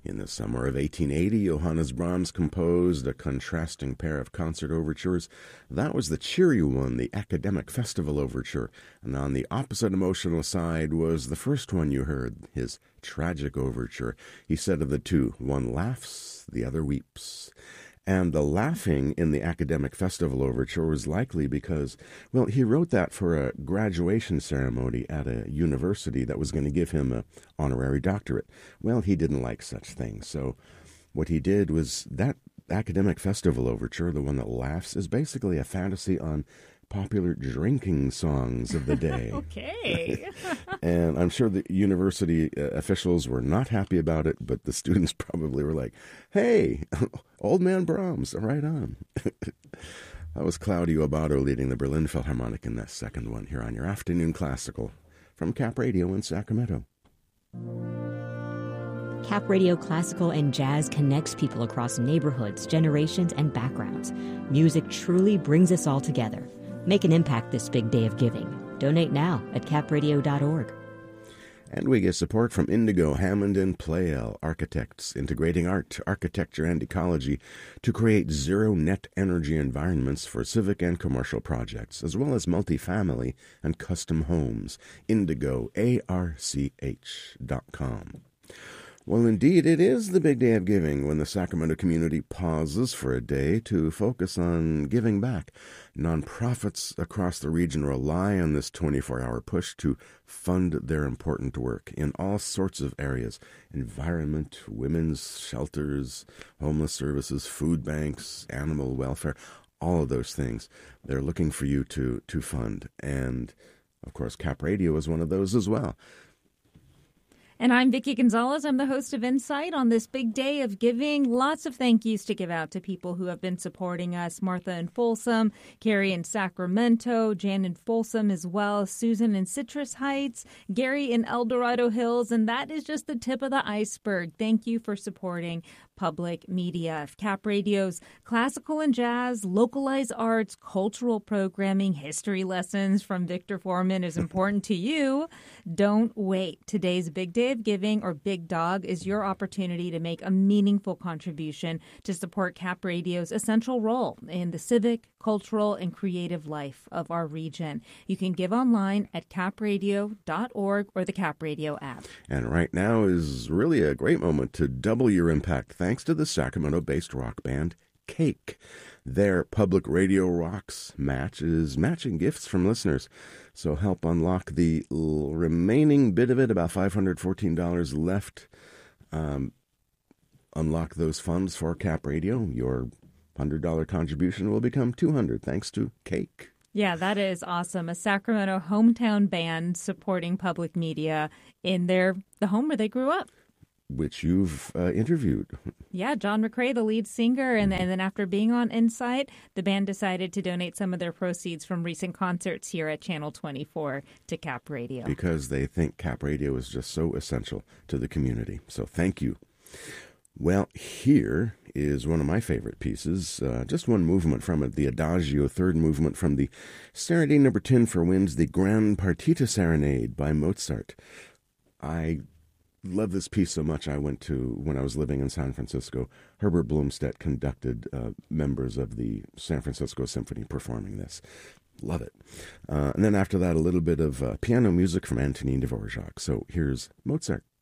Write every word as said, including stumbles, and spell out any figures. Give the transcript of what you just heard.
In the summer of eighteen eighty, Johannes Brahms composed a contrasting pair of concert overtures. That was the cheery one, the Academic Festival Overture, and on the opposite emotional side was the first one you heard, his tragic overture. He said of the two, one laughs, the other weeps. And the laughing in the Academic Festival Overture was likely because, well, he wrote that for a graduation ceremony at a university that was going to give him an honorary doctorate. Well, he didn't like such things, so what he did was that Academic Festival Overture, the one that laughs, is basically a fantasy on popular drinking songs of the day. Okay. And I'm sure the university uh, officials were not happy about it, but the students probably were like, hey, old man Brahms, right on. That was Claudio Abbado leading the Berlin Philharmonic in that second one here on your Afternoon Classical from Cap Radio in Sacramento. Cap Radio Classical and Jazz connects people across neighborhoods, generations, and backgrounds. Music truly brings us all together. Make an impact this big day of giving. Donate now at cap radio dot org. And we get support from Indigo, Hammond, and Pleyel Architects, integrating art, architecture, and ecology to create zero-net energy environments for civic and commercial projects, as well as multifamily and custom homes. Indigo, A R C H dot com. Well, indeed, it is the big day of giving when the Sacramento community pauses for a day to focus on giving back. Nonprofits across the region rely on this twenty-four hour push to fund their important work in all sorts of areas: environment, women's shelters, homeless services, food banks, animal welfare, all of those things. They're looking for you to, to fund. And, of course, Cap Radio is one of those as well. And I'm Vicki Gonzalez. I'm the host of Insight on this big day of giving. Lots of thank yous to give out to people who have been supporting us. Martha in Folsom, Carrie in Sacramento, Jan in Folsom as well, Susan in Citrus Heights, Gary in El Dorado Hills. And that is just the tip of the iceberg. Thank you for supporting public media. If Cap Radio's classical and jazz, localized arts, cultural programming, history lessons from Victor Foreman is important to you, don't wait. Today's big day of giving, or Big Dog, is your opportunity to make a meaningful contribution to support Cap Radio's essential role in the civic, cultural, and creative life of our region. You can give online at cap radio dot org or the Cap Radio app. And right now is really a great moment to double your impact thanks to the Sacramento-based rock band Cake. Their Public Radio Rocks match is matching gifts from listeners. So help unlock the l- remaining bit of it, about five hundred fourteen dollars left. Um, unlock those funds for Cap Radio. Your one hundred dollars contribution will become two hundred dollars thanks to Cake. Yeah, that is awesome. A Sacramento hometown band supporting public media in their the home where they grew up. Which you've uh, interviewed. Yeah, John McRae, the lead singer. And, and then after being on Insight, the band decided to donate some of their proceeds from recent concerts here at Channel twenty-four to Cap Radio. Because they think Cap Radio is just so essential to the community. So thank you. Well, here is one of my favorite pieces, uh, just one movement from it, the Adagio, third movement from the Serenade Number ten for Winds, the Grand Partita Serenade by Mozart. I love this piece so much. I went to, when I was living in San Francisco, Herbert Blomstedt conducted uh, members of the San Francisco Symphony performing this. Love it. Uh, and then after that, a little bit of uh, piano music from Antonin Dvorak. So here's Mozart.